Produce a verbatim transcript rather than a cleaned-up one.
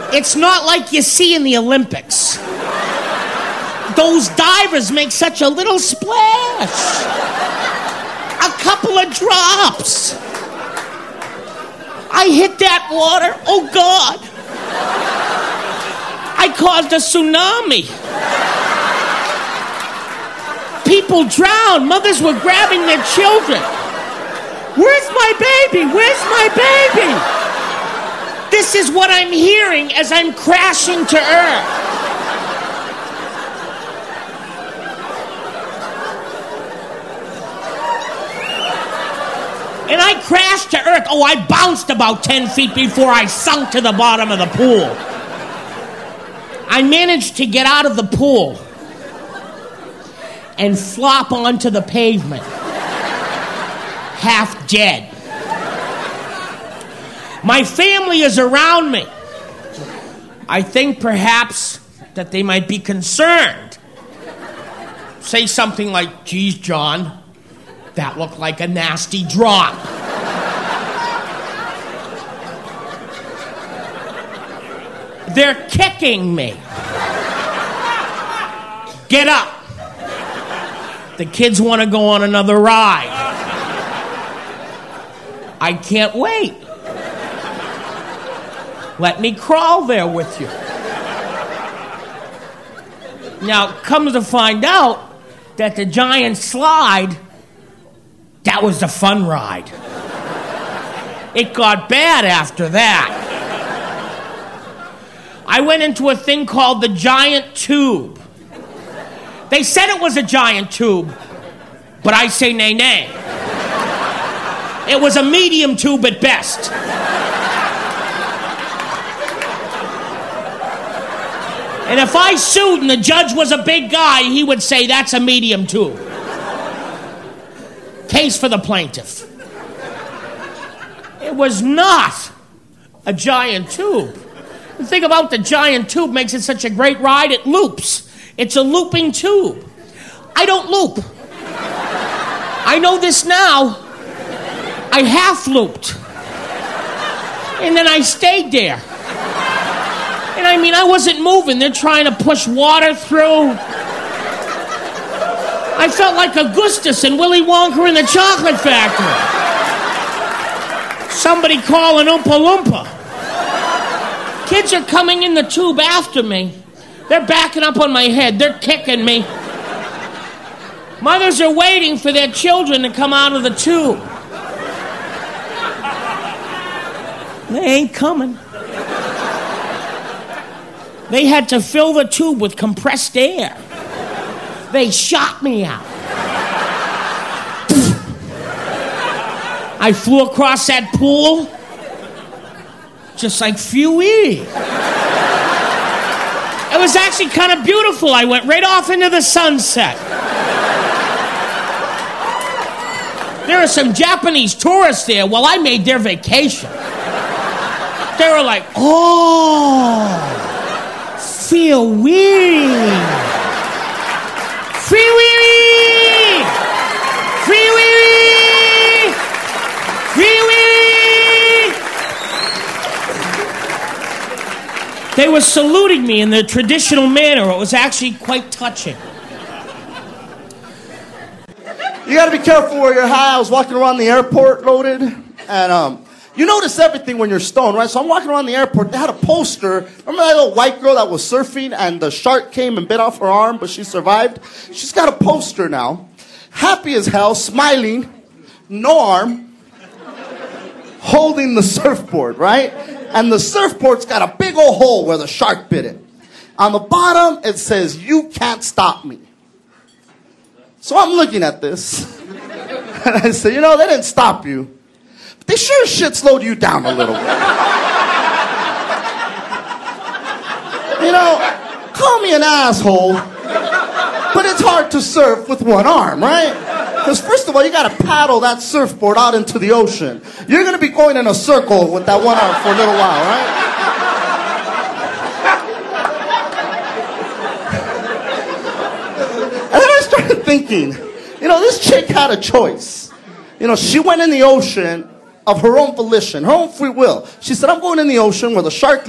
It's not like you see in the Olympics. Those divers make such a little splash. A couple of drops. I hit that water. Oh, God. I caused a tsunami. People drowned. Mothers were grabbing their children. Where's my baby? Where's my baby? This is what I'm hearing as I'm crashing to earth. And I crashed to earth. Oh, I bounced about ten feet before I sunk to the bottom of the pool. I managed to get out of the pool and flop onto the pavement, half dead. My family is around me. I think perhaps that they might be concerned. Say something like, geez, John, that looked like a nasty drop. They're kicking me. Get up. The kids want to go on another ride. I can't wait. Let me crawl there with you. Now, comes to find out that the giant slide, that was the fun ride. It got bad after that. I went into a thing called the giant tube. They said it was a giant tube, but I say nay, nay. It was a medium tube at best. And if I sued and the judge was a big guy, he would say that's a medium tube. Case for the plaintiff. It was not a giant tube. The thing about the giant tube makes it such a great ride, it loops. It's a looping tube. I don't loop. I know this now. I half looped. And then I stayed there. And I mean, I wasn't moving. They're trying to push water through. I felt like Augustus and Willy Wonka in the Chocolate Factory. Somebody call an Oompa Loompa. Kids are coming in the tube after me. They're backing up on my head. They're kicking me. Mothers are waiting for their children to come out of the tube. They ain't coming. They had to fill the tube with compressed air. They shot me out. I flew across that pool just like Phoebe. It was actually kind of beautiful. I went right off into the sunset. There are some Japanese tourists there. Well, I made their vacation. They were like, oh, feel weird. Free wee wee! Free wee wee! Free wee wee! They were saluting me in the traditional manner. It was actually quite touching. You gotta be careful where you're high. I was walking around the airport loaded, and um, you notice everything when you're stoned, right? So I'm walking around the airport. They had a poster. Remember that little white girl that was surfing and the shark came and bit off her arm, but she survived? She's got a poster now. Happy as hell, smiling, no arm, holding the surfboard, right? And the surfboard's got a big old hole where the shark bit it. On the bottom, it says, "You can't stop me." So I'm looking at this, and I said, you know, they didn't stop you. They sure as shit slowed you down a little bit. You know, call me an asshole, but it's hard to surf with one arm, right? Because first of all, you gotta paddle that surfboard out into the ocean. You're gonna be going in a circle with that one arm for a little while, right? And then I started thinking, you know, this chick had a choice. You know, she went in the ocean of her own volition, her own free will. She said, I'm going in the ocean where the shark